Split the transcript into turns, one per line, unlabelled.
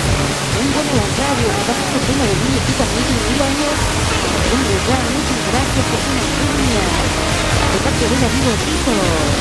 Muy buena la radio, me pasa este tema de mi equipo amigo y años. En verdad, muchas gracias por una genia. De parte del amigo Tito.